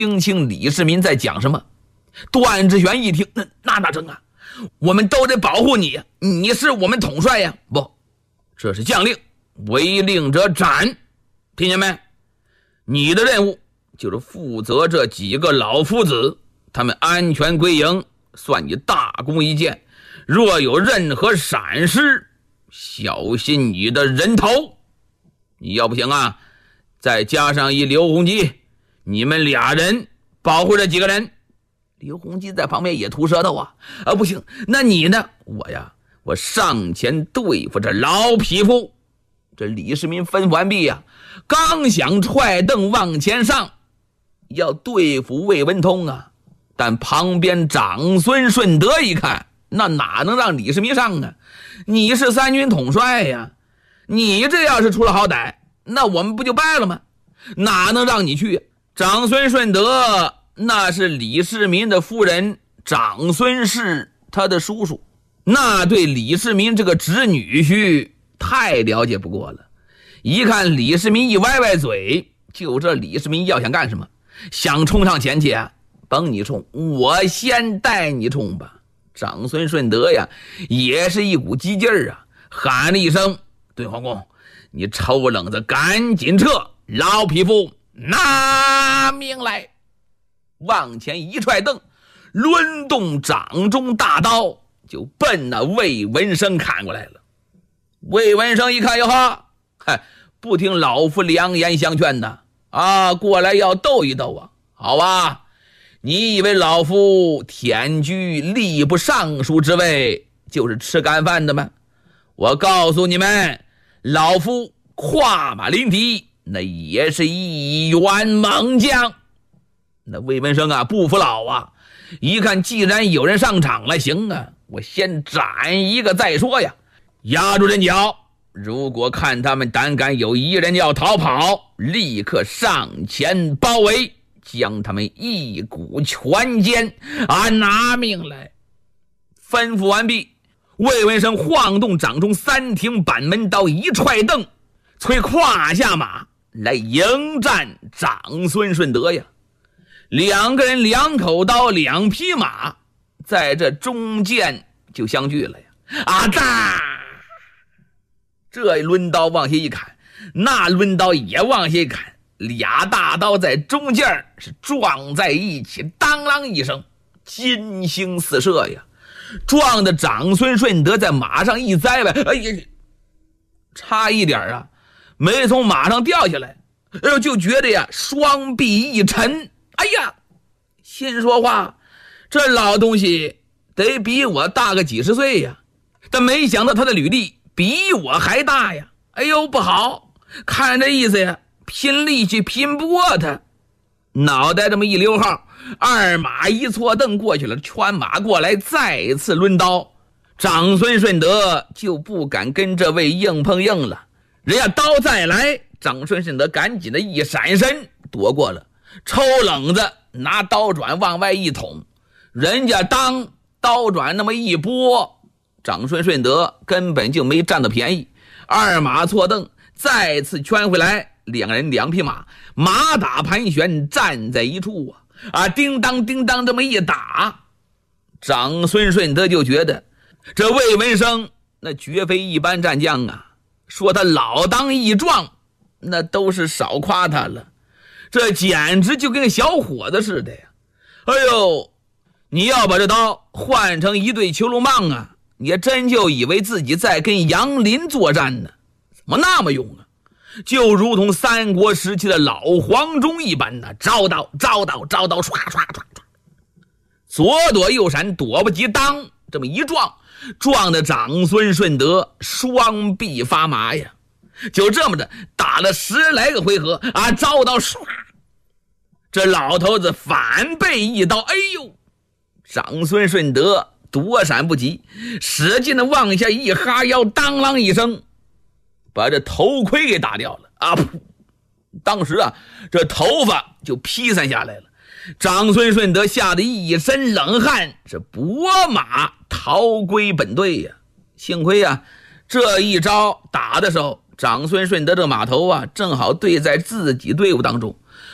听清李世民在讲什么。段志远一听，那哪成啊？我们都得保护你，你是我们统帅呀！不，这是将令，违令者斩，听见没？你的任务就是负责这几个老夫子，他们安全归营，算你大功一件。若有任何闪失，小心你的人头。你要不行啊，再加上一刘洪基，你们俩人保护这几个人。刘洪基在旁边也吐舌头啊，不行，那你呢？我上前对付这老匹夫。这李世民吩咐完毕啊，刚想踹凳往前上，要对付魏文通啊，但旁边长孙顺德一看，那哪能让李世民上啊？你是三军统帅呀，你这要是出了好歹，那我们不就败了吗？哪能让你去？长孙顺德那是李世民的夫人长孙氏他的叔叔，那对李世民这个侄女婿太了解不过了。一看李世民一歪歪嘴，就这李世民要想干什么，想冲上前去啊，甭你冲，我先带你冲吧。长孙顺德呀也是一股激劲儿啊，喊了一声，对皇公，你臭冷子赶紧撤，老匹夫拿命来。往前一踹蹬，抡动掌中大刀，就奔那魏文生砍过来了。魏文生一看，哟哈，不听老夫良言相劝的啊，过来要斗一斗啊。好吧，你以为老夫忝居吏部尚书之位就是吃干饭的吗？我告诉你们，老夫跨马临敌，那也是一员猛将。那魏文生啊不服老啊，一看既然有人上场了，行啊，我先斩一个再说呀。压住阵脚，如果看他们胆敢有一人要逃跑，立刻上前包围，将他们一股全歼，拿命来。吩咐完毕，魏文生晃动掌中三挺板门刀，一踹蹬，催胯下马来迎战长孙顺德呀。两个人两口刀两匹马，在这中间就相聚了呀。哒！这抡刀往下一砍，那抡刀也往下一砍，俩大刀在中间是撞在一起，当啷一声，金星四射呀，撞的长孙顺德在马上一栽呗，差一点啊，没从马上掉下来，就觉得呀双臂一沉，心说话，这老东西得比我大个几十岁呀，但没想到他的履历比我还大呀。不好，看这意思呀，拼力气拼不过他。脑袋这么一溜号，二马一错蹬过去了，圈马过来，再次抡刀。长孙顺德就不敢跟这位硬碰硬了，人家刀再来，长孙顺德赶紧的一闪身躲过了，抽冷子拿刀转往外一捅，人家当刀转那么一拨，长孙顺德根本就没占到便宜，二马错蹬，再次圈回来，两人两匹马，马打盘旋站在一处叮当叮当这么一打，长孙顺德就觉得这魏文生那绝非一般战将啊，说他老当益壮，那都是少夸他了，这简直就跟个小伙子似的呀。你要把这刀换成一对囚龙棒啊，你真就以为自己在跟杨林作战呢，怎么那么勇啊？就如同三国时期的老黄忠一般呢，招刀唰唰唰，左躲右闪，躲不及，当这么一撞的长孙顺德双臂发麻呀。就这么着打了10来个回合招刀唰，这老头子反背一刀，长孙顺德躲闪不及，使劲的往下一哈腰，当啷一声把这头盔给打掉了当时这头发就披散下来了。长孙顺德吓得一身冷汗，是拨马逃归本队呀。幸亏这一招打的时候，长孙顺德这马头正好对在自己队伍当中，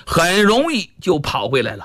很容易就跑回来了。